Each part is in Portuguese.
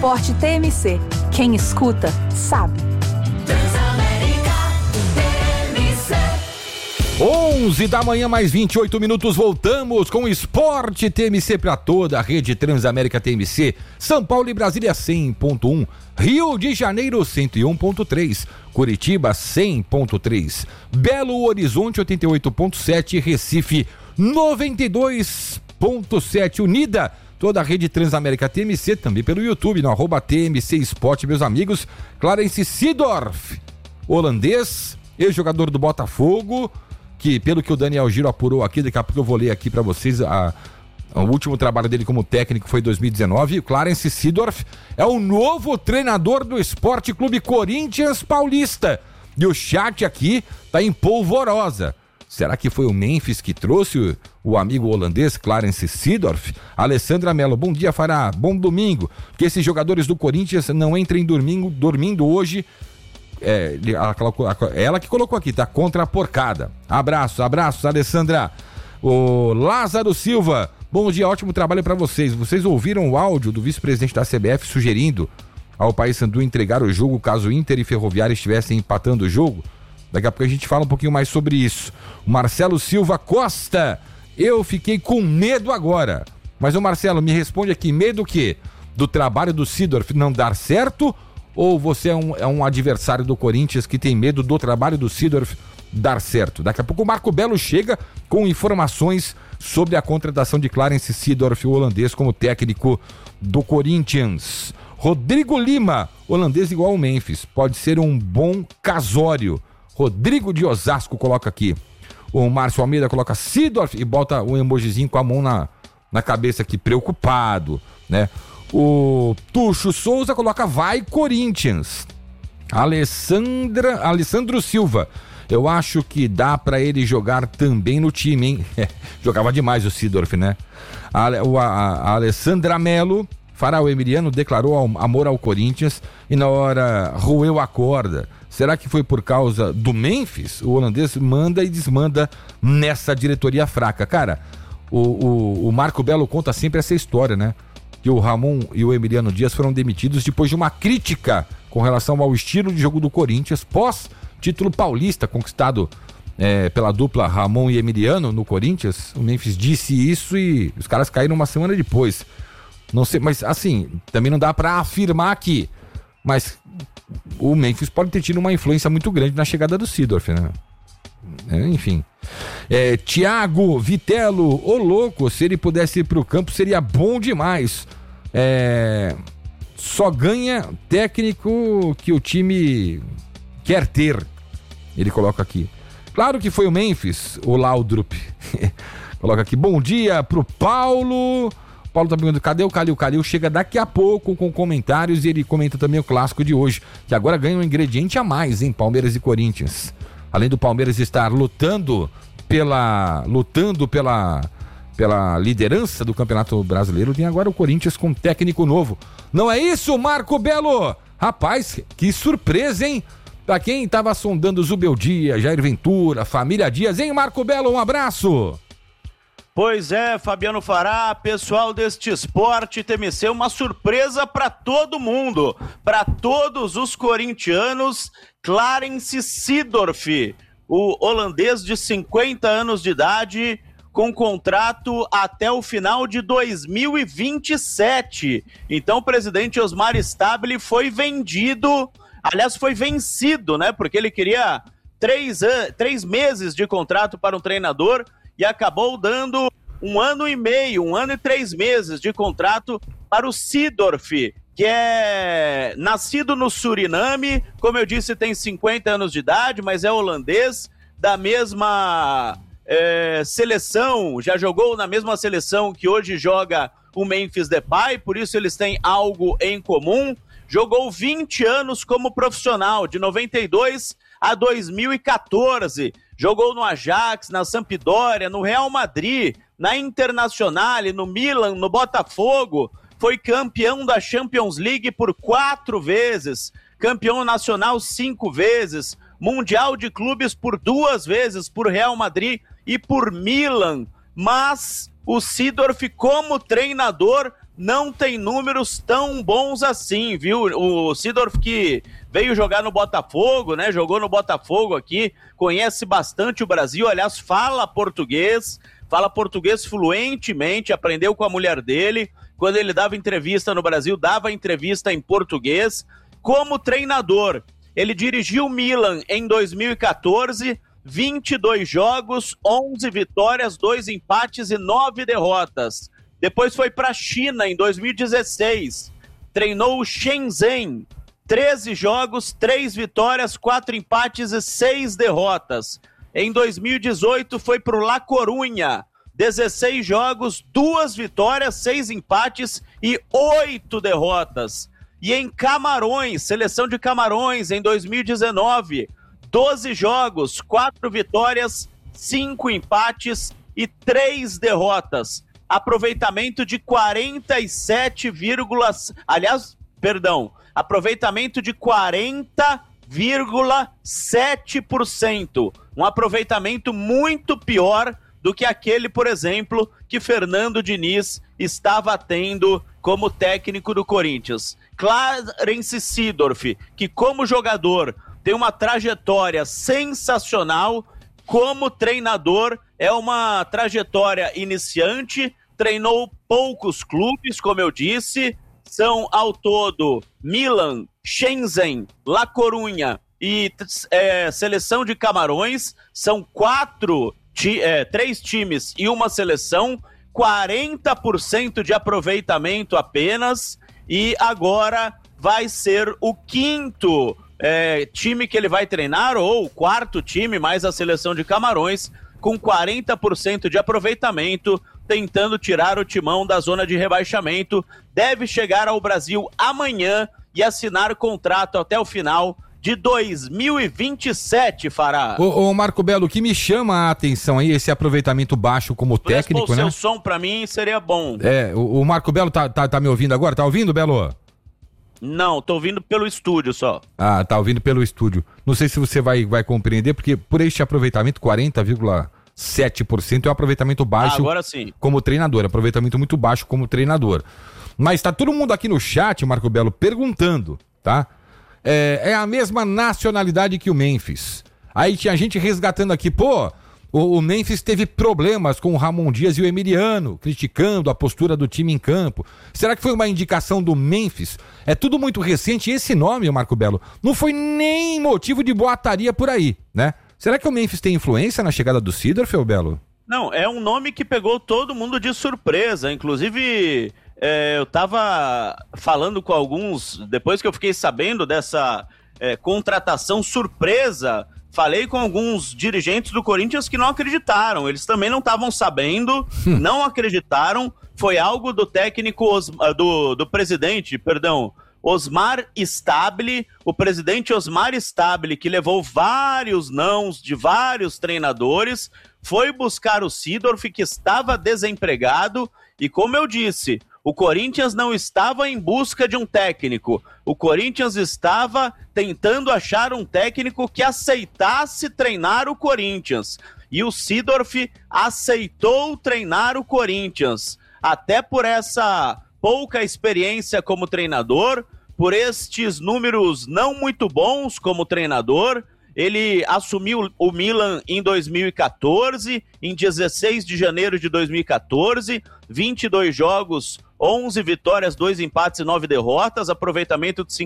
Esporte TMC. Quem escuta, sabe. 11 da manhã, mais 28 minutos, voltamos com o Esporte TMC para toda a rede Transamérica TMC, São Paulo e Brasília 100.1, Rio de Janeiro 101.3, Curitiba 100.3, Belo Horizonte 88.7, Recife 92.7, unida toda a rede Transamérica TMC, também pelo YouTube, no @TMC Esporte, meus amigos. Clarence Seedorf, holandês, ex-jogador do Botafogo, que pelo que o Daniel Giro apurou aqui, daqui a pouco eu vou ler aqui para vocês, o último trabalho dele como técnico foi em 2019, o Clarence Seedorf é o novo treinador do Esporte Clube Corinthians Paulista, e o chat aqui tá em polvorosa. Será que foi o Memphis que trouxe o amigo holandês Clarence Seedorf? Alessandra Mello, bom dia, Fará, bom domingo, que esses jogadores do Corinthians não entrem dormindo hoje. Ela que colocou aqui, tá? Contra a porcada. Abraços, Alessandra. O Lázaro Silva, bom dia, ótimo trabalho para vocês. Vocês ouviram o áudio do vice-presidente da CBF sugerindo ao Paysandu entregar o jogo caso Inter e Ferroviária estivessem empatando o jogo? Daqui a pouco a gente fala um pouquinho mais sobre isso. O Marcelo Silva Costa, eu fiquei com medo agora. Mas o Marcelo, me responde aqui, medo do quê? Do trabalho do Seedorf não dar certo? Ou você é um adversário do Corinthians que tem medo do trabalho do Seedorf dar certo? Daqui a pouco o Marco Belo chega com informações sobre a contratação de Clarence Seedorf, o holandês, como técnico do Corinthians. Rodrigo Lima, holandês igual ao Memphis, pode ser um bom casório. Rodrigo de Osasco coloca aqui. O Márcio Almeida coloca Seedorf e bota um emojizinho com a mão na cabeça aqui, preocupado, né? O Tuxo Souza coloca vai Corinthians. Alessandro Silva, eu acho que dá pra ele jogar também no time, hein? Jogava demais o Seedorf, né? A Alessandra Mello, Fará, o Emiliano declarou amor ao Corinthians e na hora roeu a corda. Será que foi por causa do Memphis? O holandês manda e desmanda nessa diretoria fraca. Cara, o Marco Belo conta sempre essa história, né? Que o Ramon e o Emiliano Dias foram demitidos depois de uma crítica com relação ao estilo de jogo do Corinthians pós-título paulista conquistado pela dupla Ramon e Emiliano no Corinthians. O Memphis disse isso e os caras caíram uma semana depois. Não sei, mas assim, também não dá pra afirmar aqui, mas o Memphis pode ter tido uma influência muito grande na chegada do Seedorf, né? Enfim. Thiago Vitello, ô louco, se ele pudesse ir pro campo seria bom demais. Só ganha técnico que o time quer ter. Ele coloca aqui. Claro que foi o Memphis, o Laudrup. Coloca aqui, bom dia pro Paulo. Paulo tá perguntando, cadê o Calil? O Calil chega daqui a pouco com comentários e ele comenta também o clássico de hoje, que agora ganha um ingrediente a mais, hein? Palmeiras e Corinthians. Além do Palmeiras estar lutando pela liderança do Campeonato Brasileiro, tem agora o Corinthians com técnico novo. Não é isso, Marco Belo? Rapaz, que surpresa, hein? Pra quem tava sondando Zubeldia, Jair Ventura, Família Dias, hein, Marco Belo? Um abraço! Pois é, Fabiano Fará, pessoal deste Esporte TMC, uma surpresa para todo mundo, para todos os corintianos. Clarence Seedorf, o holandês de 50 anos de idade, com contrato até o final de 2027. Então o presidente Osmar Stabile foi vencido, né? Porque ele queria 3 meses de contrato para um treinador e acabou dando 1 ano e meio, 1 ano e 3 meses de contrato para o Seedorf, que é nascido no Suriname, como eu disse, tem 50 anos de idade, mas é holandês, da mesma seleção, já jogou na mesma seleção que hoje joga o Memphis Depay, por isso eles têm algo em comum. Jogou 20 anos como profissional, de 92 a 2014. Jogou no Ajax, na Sampdoria, no Real Madrid, na Internacional, no Milan, no Botafogo. Foi campeão da Champions League por 4 vezes, campeão nacional 5 vezes, Mundial de Clubes por 2 vezes, por Real Madrid e por Milan. Mas o Seedorf, como treinador, não tem números tão bons assim, viu? O Seedorf, que veio jogar no Botafogo, né? Jogou no Botafogo aqui, conhece bastante o Brasil, aliás, fala português fluentemente, aprendeu com a mulher dele. Quando ele dava entrevista no Brasil, dava entrevista em português. Como treinador, ele dirigiu o Milan em 2014, 22 jogos, 11 vitórias, 2 empates e 9 derrotas. Depois foi para a China em 2016, treinou o Shenzhen, 13 jogos, 3 vitórias, 4 empates e 6 derrotas. Em 2018 foi para o La Coruña, 16 jogos, 2 vitórias, 6 empates e 8 derrotas. E em Camarões, seleção de Camarões, em 2019, 12 jogos, 4 vitórias, 5 empates e 3 derrotas. Aproveitamento de 40,7%. Um aproveitamento muito pior do que aquele, por exemplo, que Fernando Diniz estava tendo como técnico do Corinthians. Clarence Seedorf, que como jogador tem uma trajetória sensacional, como treinador é uma trajetória iniciante, treinou poucos clubes, como eu disse, são ao todo Milan, Shenzhen, La Coruña e seleção de Camarões, são 3 times e uma seleção, 40% de aproveitamento apenas, e agora vai ser o 5º time que ele vai treinar, ou o 4º time, mais a seleção de Camarões, com 40% de aproveitamento, tentando tirar o Timão da zona de rebaixamento. Deve chegar ao Brasil amanhã e assinar contrato até o final de 2027, Fará. Ô Marco Belo, o que me chama a atenção aí, esse aproveitamento baixo como técnico, né? O seu som pra mim seria bom. O Marco Belo tá me ouvindo agora? Tá ouvindo, Belo? Não, tô ouvindo pelo estúdio só. Ah, tá ouvindo pelo estúdio. Não sei se você vai compreender, porque por este aproveitamento, 40,7% é um aproveitamento baixo. Agora sim. Como treinador, aproveitamento muito baixo como treinador. Mas tá todo mundo aqui no chat, Marco Belo, perguntando, tá? É a mesma nacionalidade que o Memphis. Aí tinha gente resgatando aqui, o Memphis teve problemas com o Ramon Dias e o Emiliano, criticando a postura do time em campo. Será que foi uma indicação do Memphis? É tudo muito recente e esse nome, Marco Belo, não foi nem motivo de boataria por aí, né? Será que o Memphis tem influência na chegada do Seedorf, Belo? Não, é um nome que pegou todo mundo de surpresa, inclusive... eu tava falando com alguns, depois que eu fiquei sabendo dessa contratação surpresa, falei com alguns dirigentes do Corinthians que não acreditaram, eles também não estavam sabendo, não acreditaram, foi algo do técnico, do presidente, Osmar Stabile, o presidente Osmar Stabile, que levou vários nãos de vários treinadores, foi buscar o Seedorf, que estava desempregado, e como eu disse, o Corinthians não estava em busca de um técnico. O Corinthians estava tentando achar um técnico que aceitasse treinar o Corinthians. E o Seedorf aceitou treinar o Corinthians. Até por essa pouca experiência como treinador, por estes números não muito bons como treinador, ele assumiu o Milan em 2014, em 16 de janeiro de 2014, 22 jogos, 11 vitórias, 2 empates e 9 derrotas, aproveitamento de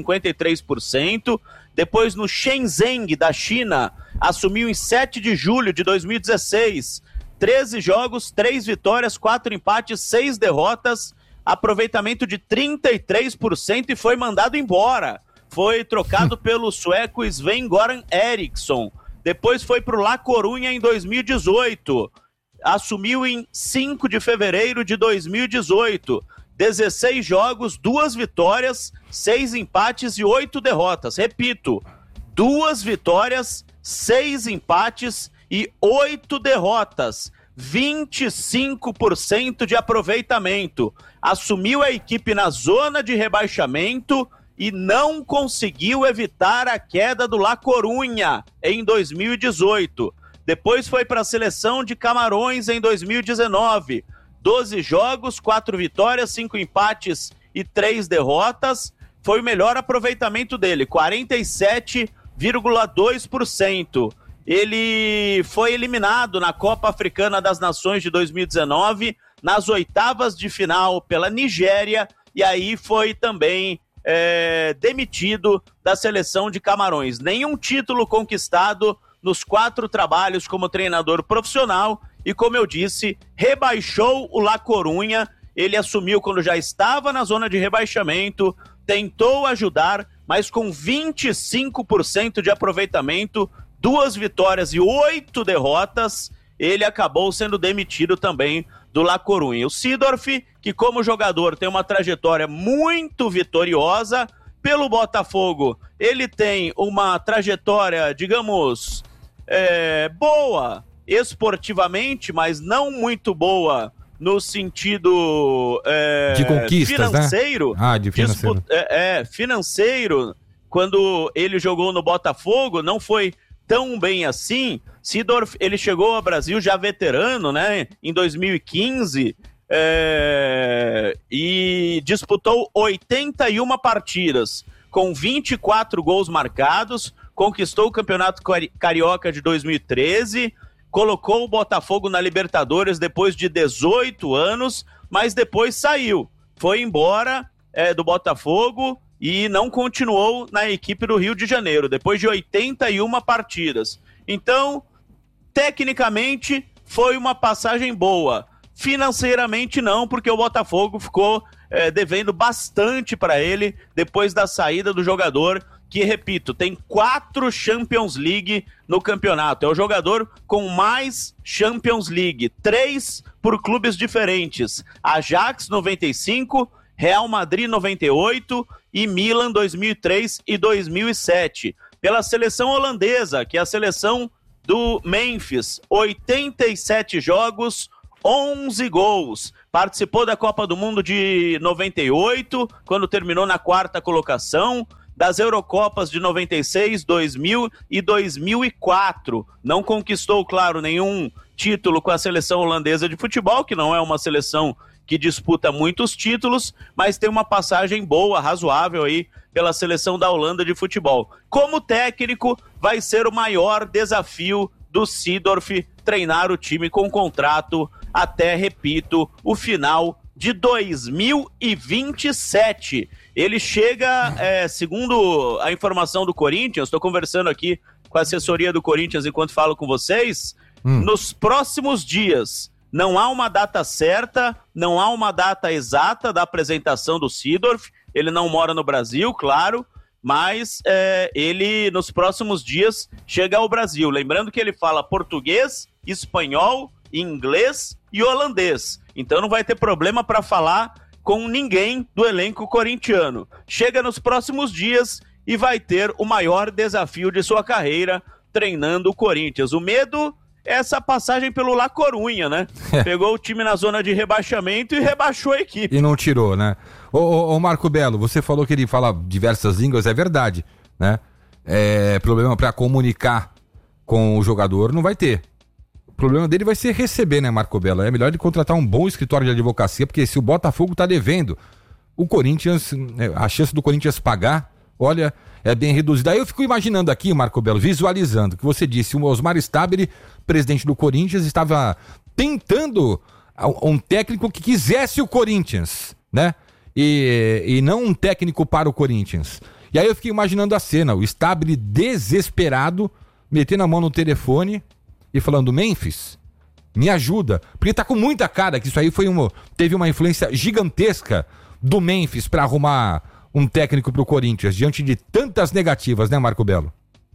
53%. Depois no Shenzhen da China, assumiu em 7 de julho de 2016, 13 jogos, 3 vitórias, 4 empates, 6 derrotas, aproveitamento de 33% e foi mandado embora. Foi trocado pelo sueco Sven-Goran Eriksson. Depois foi para o La Coruña em 2018. Assumiu em 5 de fevereiro de 2018. 16 jogos, 2 vitórias, 6 empates e 8 derrotas. Repito, 2 vitórias, 6 empates e 8 derrotas. 25% de aproveitamento. Assumiu a equipe na zona de rebaixamento e não conseguiu evitar a queda do La Coruña em 2018. Depois foi para a seleção de Camarões em 2019. 12 jogos, 4 vitórias, 5 empates e 3 derrotas. Foi o melhor aproveitamento dele, 47,2%. Ele foi eliminado na Copa Africana das Nações de 2019, nas oitavas de final pela Nigéria, e aí foi também demitido da seleção de Camarões. Nenhum título conquistado nos 4 trabalhos como treinador profissional e, como eu disse, rebaixou o La Corunha. Ele assumiu quando já estava na zona de rebaixamento, tentou ajudar, mas com 25% de aproveitamento, 2 vitórias e 8 derrotas, ele acabou sendo demitido também do La Corunha. O Seedorf, que como jogador tem uma trajetória muito vitoriosa, pelo Botafogo, ele tem uma trajetória, digamos, boa esportivamente, mas não muito boa no sentido de conquistas, financeiro. Né? De financeiro. Financeiro, quando ele jogou no Botafogo, não foi tão bem assim. Seedorf, ele chegou ao Brasil já veterano, né, em 2015, e disputou 81 partidas, com 24 gols marcados, conquistou o Campeonato Carioca de 2013, colocou o Botafogo na Libertadores depois de 18 anos, mas depois saiu, foi embora do Botafogo e não continuou na equipe do Rio de Janeiro, depois de 81 partidas. Então, tecnicamente, foi uma passagem boa. Financeiramente não, porque o Botafogo ficou devendo bastante para ele depois da saída do jogador, que, repito, tem 4 Champions League no campeonato. É o jogador com mais Champions League, 3 por clubes diferentes. Ajax 95, Real Madrid 98 e Milan 2003 e 2007. Pela seleção holandesa, que é a seleção do Memphis, 87 jogos, 11 gols. Participou da Copa do Mundo de 98, quando terminou na 4ª colocação, das Eurocopas de 96, 2000 e 2004. Não conquistou, claro, nenhum título com a seleção holandesa de futebol, que não é uma seleção que disputa muitos títulos, mas tem uma passagem boa, razoável aí pela seleção da Holanda de futebol. Como técnico, vai ser o maior desafio do Seedorf treinar o time com contrato até, repito, o final de 2027. Ele chega, segundo a informação do Corinthians, estou conversando aqui com a assessoria do Corinthians enquanto falo com vocês, nos próximos dias. Não há uma data certa, não há uma data exata da apresentação do Seedorf. Ele não mora no Brasil, claro, mas ele, nos próximos dias, chega ao Brasil. Lembrando que ele fala português, espanhol, inglês e holandês. Então não vai ter problema para falar com ninguém do elenco corintiano. Chega nos próximos dias e vai ter o maior desafio de sua carreira treinando o Corinthians. O medo é essa passagem pelo La Corunha, né? Pegou o time na zona de rebaixamento e rebaixou a equipe. E não tirou, né? Ô Marco Belo, você falou que ele fala diversas línguas, é verdade, né? Problema para comunicar com o jogador não vai ter. O problema dele vai ser receber, né, Marco Belo? É melhor ele contratar um bom escritório de advocacia, porque se o Botafogo tá devendo, o Corinthians, a chance do Corinthians pagar, olha, é bem reduzida. Aí eu fico imaginando aqui, Marco Belo, visualizando, que você disse, o Osmar Stabile, presidente do Corinthians, estava tentando um técnico que quisesse o Corinthians, né? E não um técnico para o Corinthians. E aí eu fiquei imaginando a cena, o Stabile desesperado, metendo a mão no telefone e falando, Memphis, me ajuda. Porque tá com muita cara que isso aí teve uma influência gigantesca do Memphis para arrumar um técnico pro Corinthians, diante de tantas negativas, né, Marco Belo?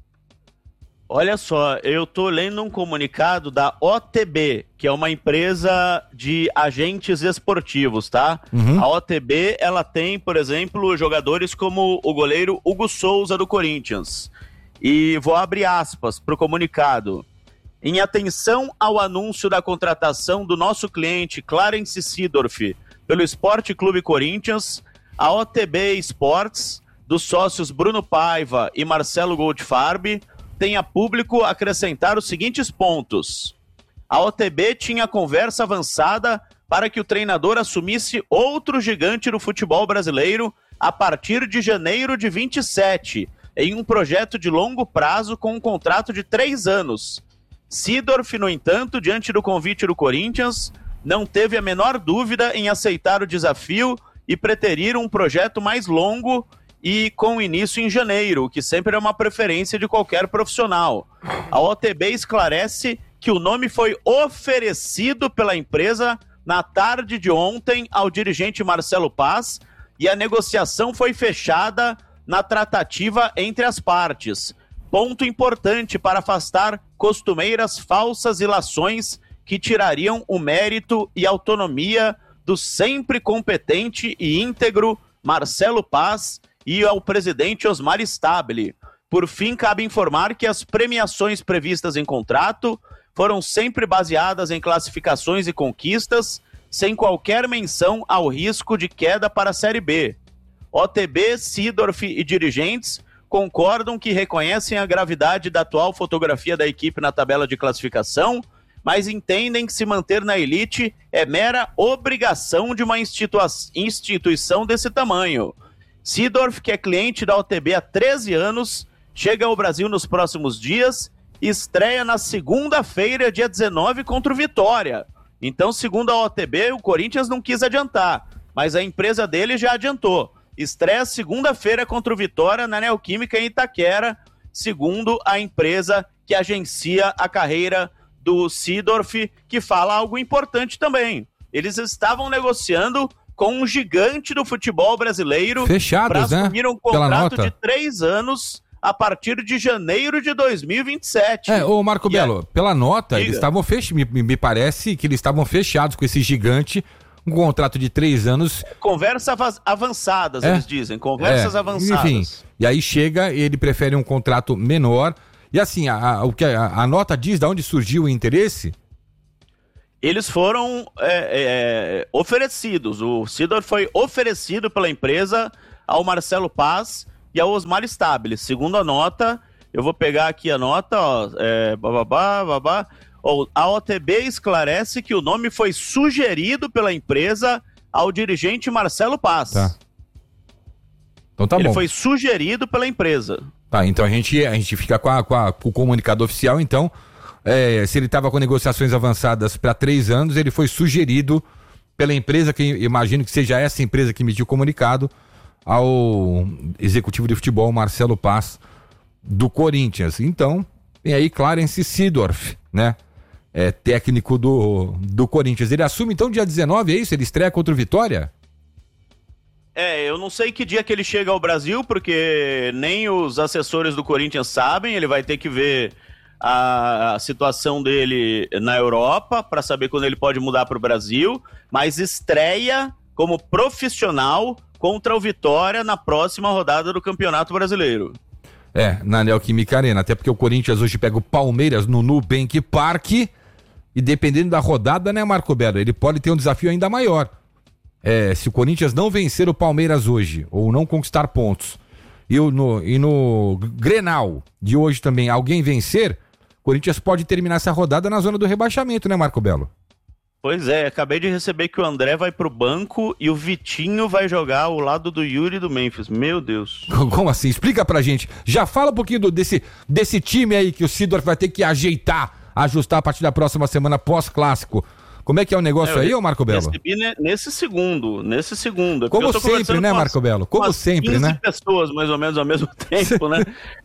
Olha só, eu tô lendo um comunicado da OTB, que é uma empresa de agentes esportivos, tá? A OTB, ela tem, por exemplo, jogadores como o goleiro Hugo Souza do Corinthians. E vou abrir aspas pro comunicado. Em atenção ao anúncio da contratação do nosso cliente Clarence Seedorf pelo Esporte Clube Corinthians, a OTB Esportes, dos sócios Bruno Paiva e Marcelo Goldfarb, tem a público acrescentar os seguintes pontos. A OTB tinha conversa avançada para que o treinador assumisse outro gigante do futebol brasileiro a partir de janeiro de 27, em um projeto de longo prazo com um contrato de 3 anos. Seedorf, no entanto, diante do convite do Corinthians, não teve a menor dúvida em aceitar o desafio e preterir um projeto mais longo e com início em janeiro, o que sempre é uma preferência de qualquer profissional. A OTB esclarece que o nome foi oferecido pela empresa na tarde de ontem ao dirigente Marcelo Paz e a negociação foi fechada na tratativa entre as partes. Ponto importante para afastar costumeiras falsas ilações que tirariam o mérito e autonomia do sempre competente e íntegro Marcelo Paz e ao presidente Osmar Stabile. Por fim, cabe informar que as premiações previstas em contrato foram sempre baseadas em classificações e conquistas, sem qualquer menção ao risco de queda para a Série B. OTB, Seedorf e dirigentes concordam que reconhecem a gravidade da atual fotografia da equipe na tabela de classificação, mas entendem que se manter na elite é mera obrigação de uma instituição desse tamanho. Seedorf, que é cliente da OTB há 13 anos, chega ao Brasil nos próximos dias e estreia na segunda-feira, dia 19, contra o Vitória. Então, segundo a OTB, o Corinthians não quis adiantar, mas a empresa dele já adiantou. Estreia segunda-feira contra o Vitória na Neoquímica em Itaquera, segundo a empresa que agencia a carreira do Seedorf, que fala algo importante também. Eles estavam negociando com um gigante do futebol brasileiro fechados, para assumir um Pela contrato nota. de 3 anos a partir de janeiro de 2027. Ô Marco Belo, pela nota, Diga. eles estavam me parece que eles estavam fechados com esse gigante, um contrato de 3 anos. Conversas avançadas, eles dizem. Conversas avançadas. Enfim, e aí chega, ele prefere um contrato menor. E assim, o que a nota diz de onde surgiu o interesse? Eles foram oferecidos. O Seedorf foi oferecido pela empresa ao Marcelo Paz e ao Osmar Stabile. Segundo a nota, eu vou pegar aqui a nota, a OTB esclarece que o nome foi sugerido pela empresa ao dirigente Marcelo Paz. Tá. Então tá Ele bom. foi sugerido pela empresa. Tá, então a gente fica com o comunicado oficial, então, se ele estava com negociações avançadas para 3 anos, ele foi sugerido pela empresa, que imagino que seja essa empresa que emitiu o comunicado, ao executivo de futebol Marcelo Paz, do Corinthians. Então, tem aí Clarence Seedorf, né? Técnico do Corinthians. Ele assume então dia 19, é isso? Ele estreia contra o Vitória? Eu não sei que dia que ele chega ao Brasil, porque nem os assessores do Corinthians sabem. Ele vai ter que ver a situação dele na Europa para saber quando ele pode mudar para o Brasil, mas estreia como profissional contra o Vitória na próxima rodada do Campeonato Brasileiro. Na Neoquímica Arena, até porque o Corinthians hoje pega o Palmeiras no Nubank Park e dependendo da rodada, né, Marco Belo, ele pode ter um desafio ainda maior. Se o Corinthians não vencer o Palmeiras hoje, ou não conquistar pontos, e no Grenal de hoje também alguém vencer, o Corinthians pode terminar essa rodada na zona do rebaixamento, né, Marco Belo? Pois acabei de receber que o André vai pro banco e o Vitinho vai jogar ao lado do Yuri e do Memphis. Meu Deus. Como assim? Explica pra gente. Já fala um pouquinho desse time aí que o Seedorf vai ter que ajustar a partir da próxima semana pós-clássico. Como é que é o negócio aí, ô Marco Belo? Recebi nesse segundo. Como sempre, né, Marco Belo? Como sempre, 15 né? pessoas, mais ou menos, ao mesmo tempo, né?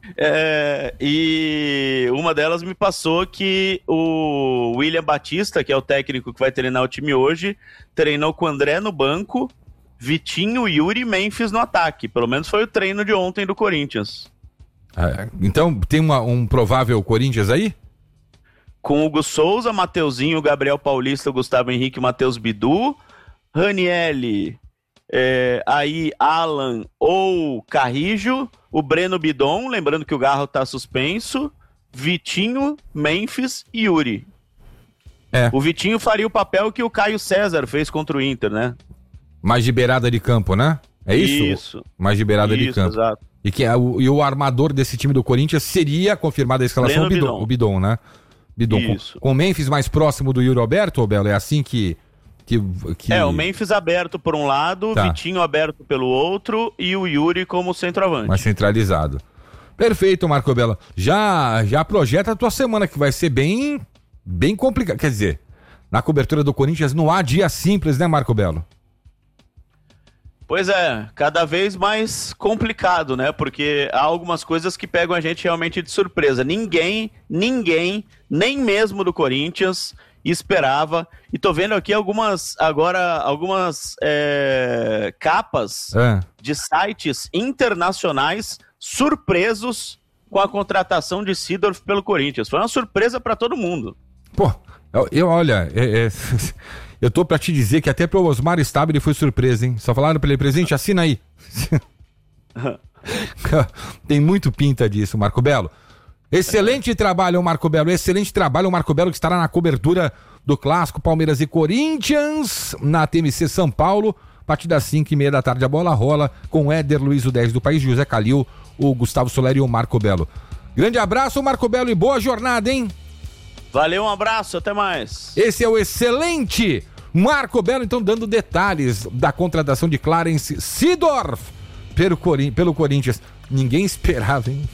E uma delas me passou que o William Batista, que é o técnico que vai treinar o time hoje, treinou com o André no banco, Vitinho, Yuri e Memphis no ataque. Pelo menos foi o treino de ontem do Corinthians. Então, tem um provável Corinthians aí? Com Hugo Souza, Mateuzinho, Gabriel Paulista, Gustavo Henrique, Matheus Bidu, Ranielli, aí Alan ou Carrijo, o Breno Bidon, lembrando que o Garro tá suspenso, Vitinho, Memphis e Yuri. O Vitinho faria o papel que o Caio César fez contra o Inter, né? Mais de beirada de campo, né? É isso? Isso. Mais de beirada de campo. Exato. E o armador desse time do Corinthians seria confirmada a escalação, o Bidon, né? Bidon. Com o Memphis mais próximo do Yuri Alberto, ou Belo? É assim que O Memphis aberto por um lado, tá. Vitinho aberto pelo outro e o Yuri como centroavante. Mais centralizado. Perfeito, Marco Belo. Já projeta a tua semana, que vai ser bem complicada. Quer dizer, na cobertura do Corinthians não há dia simples, né, Marco Belo? Pois é, cada vez mais complicado, né? Porque há algumas coisas que pegam a gente realmente de surpresa. Ninguém, nem mesmo do Corinthians, esperava. E tô vendo aqui algumas capas de sites internacionais surpresos com a contratação de Seedorf pelo Corinthians. Foi uma surpresa para todo mundo. Pô, olha, eu tô pra te dizer que até pro Osmar Stabile foi surpresa, hein? Só falaram pra ele, presidente, assina aí. Tem muito pinta disso, Marco Belo. Excelente trabalho, Marco Belo. Excelente trabalho, Marco Belo, que estará na cobertura do clássico Palmeiras e Corinthians, na TMC São Paulo, a partir das 5h30 da tarde. A bola rola com o Éder Luiz, o 10 do país, José Calil, o Gustavo Soler e o Marco Belo. Grande abraço, Marco Belo, e boa jornada, hein? Valeu, um abraço, até mais. Esse é o excelente Marco Belo, então, dando detalhes da contratação de Clarence Seedorf pelo Corinthians. Ninguém esperava, hein?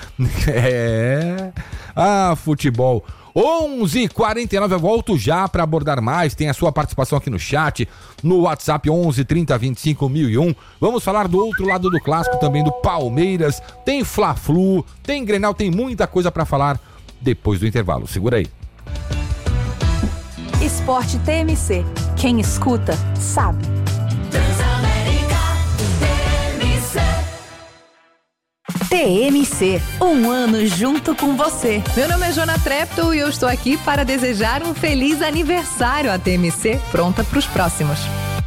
Futebol. 11h49, eu volto já para abordar mais. Tem a sua participação aqui no chat, no WhatsApp 11 30 25 1001. Vamos falar do outro lado do clássico também, do Palmeiras. Tem Fla-Flu, tem Grenal, tem muita coisa para falar depois do intervalo. Segura aí. Esporte TMC. Quem escuta, sabe. TMC, um ano junto com você. Meu nome é Jona Trepto e eu estou aqui para desejar um feliz aniversário à TMC, pronta para os próximos.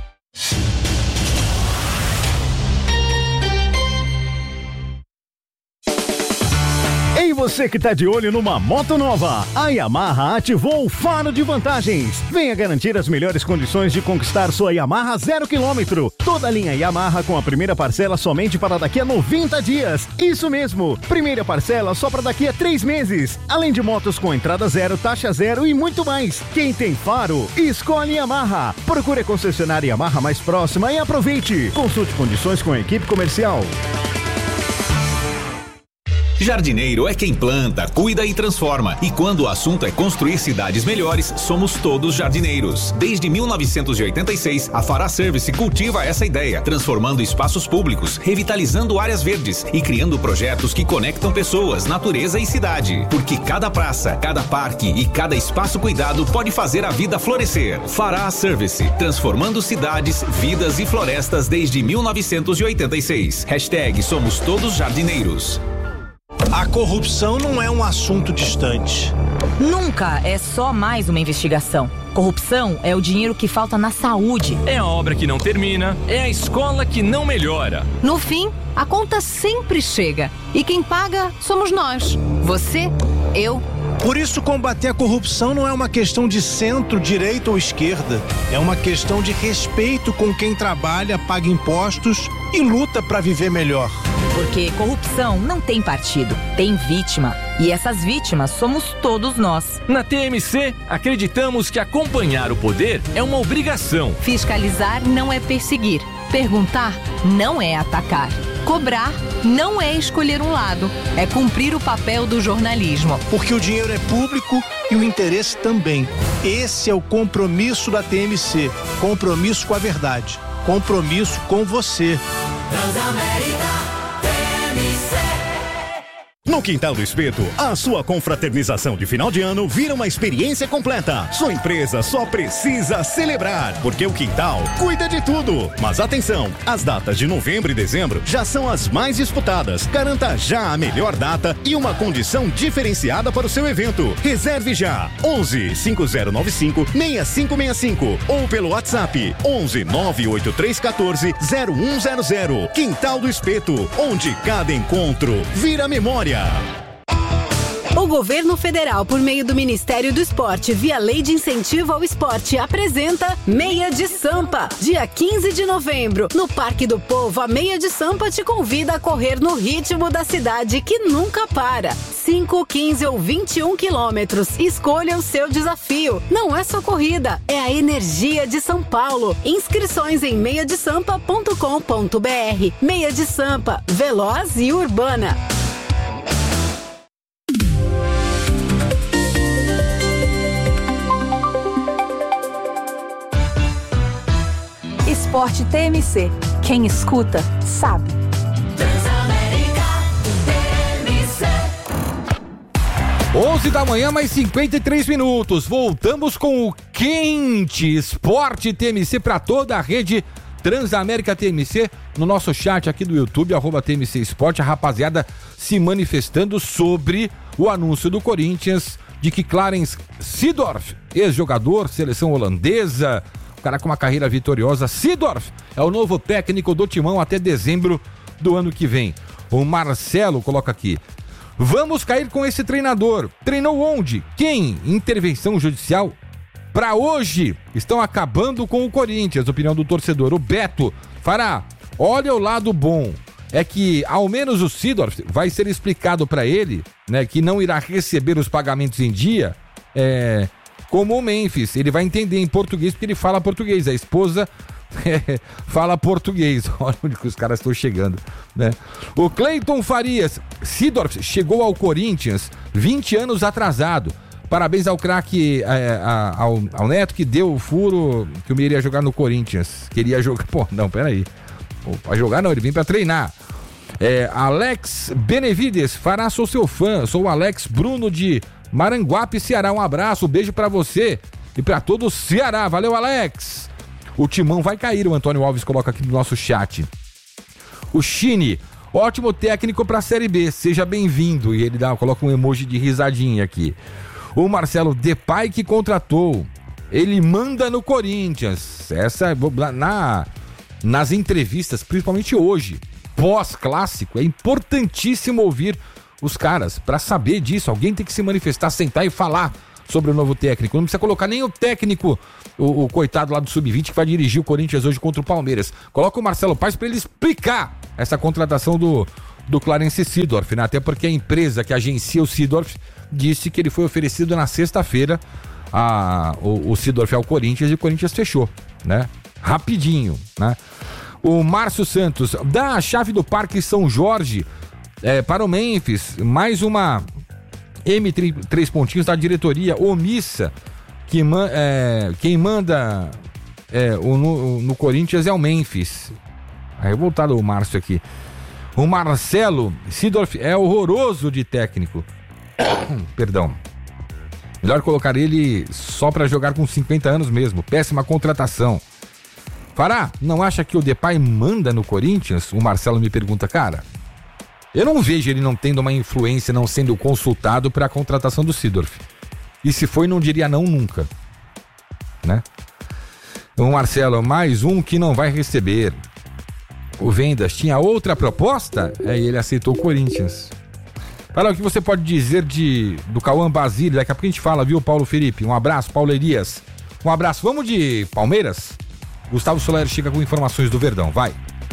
Ei, você que tá de olho numa moto nova, a Yamaha ativou o Faro de Vantagens. Venha garantir as melhores condições de conquistar sua Yamaha 0 km. Toda a linha Yamaha com a primeira parcela somente para daqui a 90 dias. Isso mesmo, primeira parcela só para daqui a 3 meses. Além de motos com entrada zero, taxa zero e muito mais. Quem tem Faro, escolhe Yamaha. Procure a concessionária Yamaha mais próxima e aproveite. Consulte condições com a equipe comercial. Jardineiro é quem planta, cuida e transforma. E quando o assunto é construir cidades melhores, somos todos jardineiros. Desde 1986, a Fará Service cultiva essa ideia, transformando espaços públicos, revitalizando áreas verdes e criando projetos que conectam pessoas, natureza e cidade. Porque cada praça, cada parque e cada espaço cuidado pode fazer a vida florescer. Fará Service, transformando cidades, vidas e florestas desde 1986. Hashtag Somos Todos Jardineiros. A corrupção não é um assunto distante. Nunca é só mais uma investigação. Corrupção é o dinheiro que falta na saúde. É a obra que não termina, é a escola que não melhora. No fim, a conta sempre chega. E quem paga somos nós. Você, eu. Por isso, combater a corrupção não é uma questão de centro, direita ou esquerda. É uma questão de respeito com quem trabalha, paga impostos e luta para viver melhor. Porque corrupção não tem partido, tem vítima. E essas vítimas somos todos nós. Na TMC, acreditamos que acompanhar o poder é uma obrigação. Fiscalizar não é perseguir. Perguntar não é atacar. Cobrar não é escolher um lado. É cumprir o papel do jornalismo. Porque o dinheiro é público e o interesse também. Esse é o compromisso da TMC. Compromisso com a verdade. Compromisso com você. Transamérica. No Quintal do Espeto, a sua confraternização de final de ano vira uma experiência completa. Sua empresa só precisa celebrar, porque o Quintal cuida de tudo. Mas atenção, as datas de novembro e dezembro já são as mais disputadas. Garanta já a melhor data e uma condição diferenciada para o seu evento. Reserve já, 11 5095 6565 ou pelo WhatsApp 11 98314 0100. Quintal do Espeto, onde cada encontro vira memória. O governo federal, por meio do Ministério do Esporte, via Lei de Incentivo ao Esporte, apresenta Meia de Sampa. Dia 15 de novembro, no Parque do Povo, a Meia de Sampa te convida a correr no ritmo da cidade que nunca para. 5, 15 ou 21 quilômetros. Escolha o seu desafio. Não é só corrida, é a energia de São Paulo. Inscrições em meiadesampa.com.br. Meia de Sampa, veloz e urbana. Esporte TMC. Quem escuta, sabe. 11 da manhã, mais 53 minutos. Voltamos com o Quente Esporte TMC para toda a rede Transamérica TMC. No nosso chat aqui do YouTube, @TMC Esporte, a rapaziada se manifestando sobre o anúncio do Corinthians de que Clarence Seedorf, ex-jogador, seleção holandesa, o cara com uma carreira vitoriosa, Seedorf é o novo técnico do Timão até dezembro do ano que vem. O Marcelo coloca aqui: vamos cair com esse treinador. Treinou onde? Quem? Intervenção judicial? Pra hoje, estão acabando com o Corinthians. Opinião do torcedor. O Beto Fará, olha o lado bom. É que, ao menos o Seedorf, vai ser explicado pra ele, né, que não irá receber os pagamentos em dia, como o Memphis. Ele vai entender em português porque ele fala português. A esposa fala português. Olha onde que os caras estão chegando, né? O Cleiton Farias: Seedorf chegou ao Corinthians 20 anos atrasado. Parabéns ao craque, ao Neto, que deu o furo que o Meira ia jogar no Corinthians. Queria jogar... Pô, não, peraí. Pra jogar não, ele vem pra treinar. Alex Benevides: Fará, sou seu fã. Sou o Alex Bruno de Maranguape, Ceará. Um abraço, um beijo pra você e pra todo o Ceará. Valeu, Alex. O Timão vai cair, o Antônio Alves coloca aqui no nosso chat. O Chine: ótimo técnico pra Série B, seja bem-vindo. E ele coloca um emoji de risadinha aqui. O Marcelo: Depay que contratou, ele manda no Corinthians. Essa, nas entrevistas, principalmente hoje, pós-clássico, é importantíssimo ouvir os caras pra saber disso. Alguém tem que se manifestar, sentar e falar sobre o novo técnico. Não precisa colocar nem o técnico, o coitado lá do Sub-20 que vai dirigir o Corinthians hoje contra o Palmeiras. Coloca o Marcelo Paes para ele explicar essa contratação do Clarence Seedorf, né? Até porque a empresa que agencia o Seedorf disse que ele foi oferecido na sexta-feira o Seedorf ao Corinthians e o Corinthians fechou, né? Rapidinho, né? O Márcio Santos: dá a chave do Parque São Jorge para o Memphis. Mais uma M3 pontinhos da diretoria omissa, que quem manda no Corinthians é o Memphis. Aí voltado o Márcio aqui. O Marcelo: Seedorf é horroroso de técnico. Perdão. Melhor colocar ele só pra jogar com 50 anos mesmo. Péssima contratação. Fará, não acha que o Depay manda no Corinthians? O Marcelo me pergunta. Cara, eu não vejo ele não tendo uma influência, não sendo consultado para a contratação do Seedorf. E se foi, não diria não nunca, né? O Marcelo: mais um que não vai receber. O Vendas: tinha outra proposta? E ele aceitou o Corinthians. Fala o que você pode dizer do Cauã Basílio. Daqui a pouco a gente fala, viu, Paulo Felipe? Um abraço, Paulo Elias. Um abraço. Vamos de Palmeiras? Gustavo Soler chega com informações do Verdão. Vai.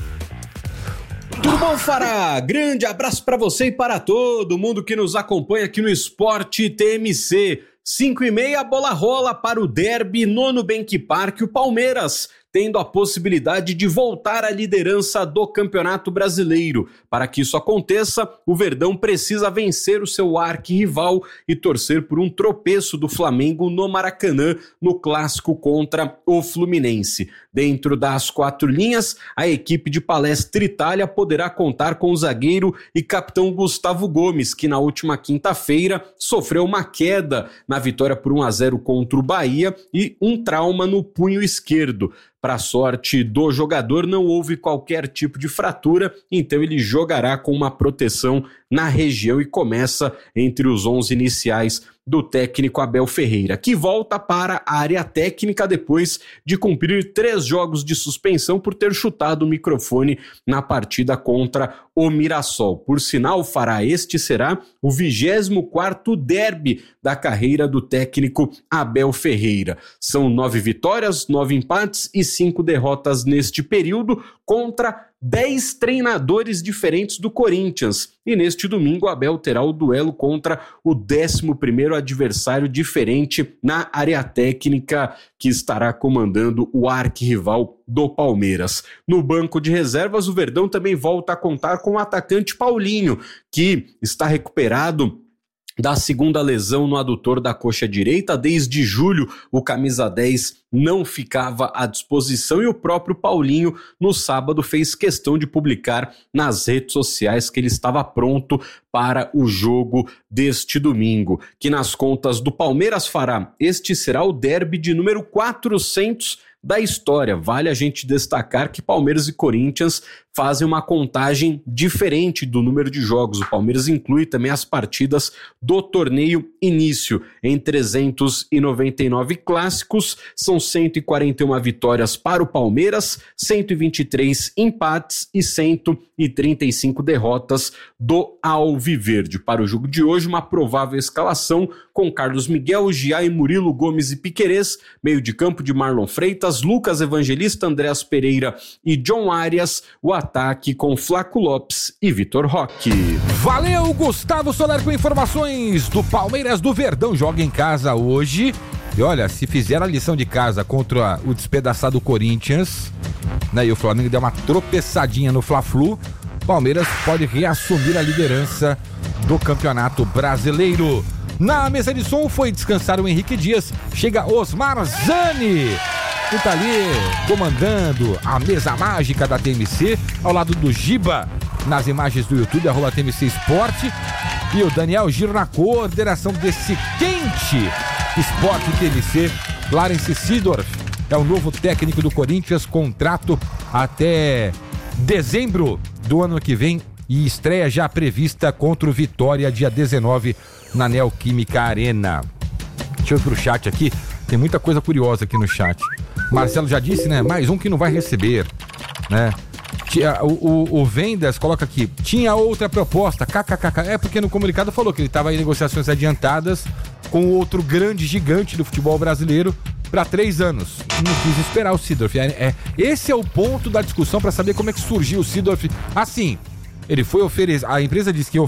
Tudo bom, Fará? Grande abraço para você e para todo mundo que nos acompanha aqui no Esporte TMC. 5h30, a bola rola para o derby no Nubank Park. O Palmeiras tendo a possibilidade de voltar à liderança do Campeonato Brasileiro. Para que isso aconteça, o Verdão precisa vencer o seu arquirrival e torcer por um tropeço do Flamengo no Maracanã, no clássico contra o Fluminense. Dentro das quatro linhas, a equipe de Palestra Itália poderá contar com o zagueiro e capitão Gustavo Gomes, que na última quinta-feira sofreu uma queda na vitória por 1-0 contra o Bahia e um trauma no punho esquerdo. Para a sorte do jogador, não houve qualquer tipo de fratura, então ele jogará com uma proteção na região e começa entre os 11 iniciais do técnico Abel Ferreira, que volta para a área técnica depois de cumprir 3 jogos de suspensão por ter chutado o microfone na partida contra o Mirassol. Por sinal, Fará, este será o 24º derby da carreira do técnico Abel Ferreira. São 9 vitórias, 9 empates e 5 derrotas neste período contra 10 treinadores diferentes do Corinthians. E neste domingo, Abel terá o duelo contra o 11º adversário diferente na área técnica, que estará comandando o arquirrival do Palmeiras. No banco de reservas, o Verdão também volta a contar com o atacante Paulinho, que está recuperado da segunda lesão no adutor da coxa direita. Desde julho, o camisa 10 não ficava à disposição e o próprio Paulinho, no sábado, fez questão de publicar nas redes sociais que ele estava pronto para o jogo deste domingo, que nas contas do Palmeiras fará. Este será o derby de número 400 da história. Vale a gente destacar que Palmeiras e Corinthians fazem uma contagem diferente do número de jogos. O Palmeiras inclui também as partidas do torneio início. Em 399 clássicos, são 141 vitórias para o Palmeiras, 123 empates e 135 derrotas do Alviverde. Para o jogo de hoje, uma provável escalação com Carlos Miguel, Giai, Murilo, Gomes e Piquerez, meio de campo de Marlon Freitas, Lucas Evangelista, Andréas Pereira e John Arias, o ataque com Flaco Lopes e Vitor Roque. Valeu, Gustavo Soler, com informações do Palmeiras. Do Verdão joga em casa hoje. E olha, se fizer a lição de casa contra o despedaçado Corinthians, né, e o Flamengo der uma tropeçadinha no Fla-Flu, Palmeiras pode reassumir a liderança do Campeonato Brasileiro. Na mesa de som foi descansar o Henrique Dias, chega Osmar Zani, que tá ali comandando a mesa mágica da TMC, ao lado do Giba, nas imagens do YouTube, @TMC Esporte, e o Daniel Giro na coordenação desse quente Esporte TMC. Clarence Seedorf é o novo técnico do Corinthians, contrato até dezembro do ano que vem e estreia já prevista contra o Vitória, dia 19, na Neoquímica Arena. Deixa eu ir pro chat aqui, tem muita coisa curiosa aqui no chat. Marcelo já disse, né? Mais um que não vai receber, né? O Vendas coloca aqui, tinha outra proposta, kkkk. É porque no comunicado falou que ele estava em negociações adiantadas com outro grande gigante do futebol brasileiro para 3 anos. Não quis esperar o Seedorf. Esse é o ponto da discussão para saber como é que surgiu o Seedorf. Assim, ele foi oferecer, a empresa disse que